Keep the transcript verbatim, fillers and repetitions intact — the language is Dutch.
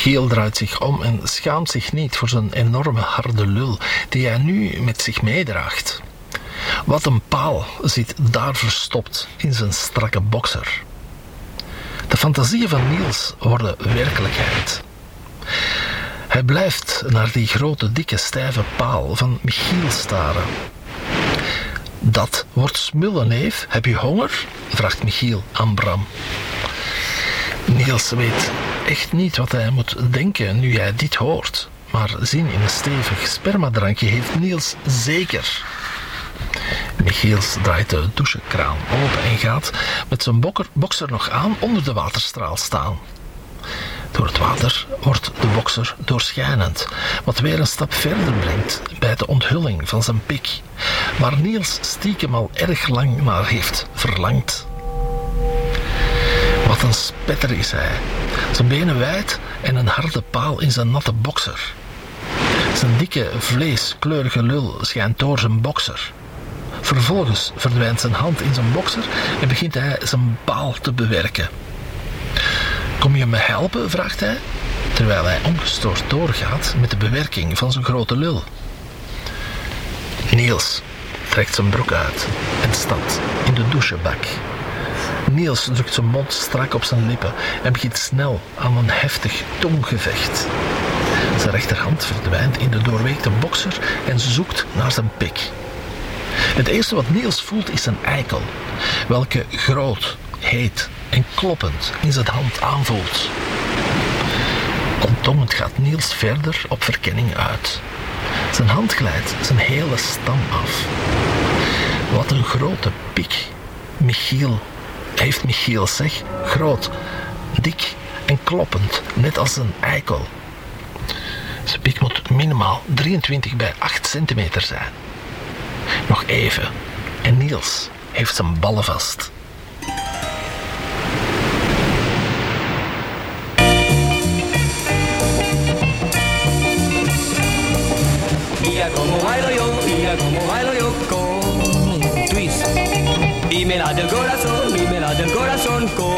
Michiel draait zich om en schaamt zich niet voor zijn enorme harde lul die hij nu met zich meedraagt. Wat een paal zit daar verstopt in zijn strakke bokser. De fantasieën van Niels worden werkelijkheid. Hij blijft naar die grote, dikke, stijve paal van Michiel staren. Dat wordt smullen, neef. Heb je honger? Vraagt Michiel aan Bram. Niels weet echt niet wat hij moet denken nu hij dit hoort. Maar zin in een stevig spermadrankje heeft Niels zeker. Michiels draait de douchekraan open en gaat met zijn bokker, bokser nog aan onder de waterstraal staan. Door het water wordt de bokser doorschijnend, wat weer een stap verder brengt bij de onthulling van zijn pik, waar Niels stiekem al erg lang naar heeft verlangd. Wat een spetter is hij, zijn benen wijd en een harde paal in zijn natte bokser. Zijn dikke, vleeskleurige lul schijnt door zijn bokser. Vervolgens verdwijnt zijn hand in zijn bokser en begint hij zijn paal te bewerken. Kom je me helpen? Vraagt hij, terwijl hij ongestoord doorgaat met de bewerking van zijn grote lul. Niels trekt zijn broek uit en stapt in de douchebak. Niels drukt zijn mond strak op zijn lippen en begint snel aan een heftig tonggevecht. Zijn rechterhand verdwijnt in de doorweekte bokser en zoekt naar zijn pik. Het eerste wat Niels voelt is zijn eikel, welke groot, heet en kloppend in zijn hand aanvoelt. Ontdongend gaat Niels verder op verkenning uit. Zijn hand glijdt zijn hele stam af. Wat een grote pik. Michiel, heeft Michiel zeg, groot, dik en kloppend, net als een eikel. Zijn pik moet minimaal drieëntwintig bij acht centimeter zijn. Nog even en Niels heeft zijn ballen vast. Mira como bailo yo, mira como bailo yo con un twist. Y me late el corazón, y me late el corazón con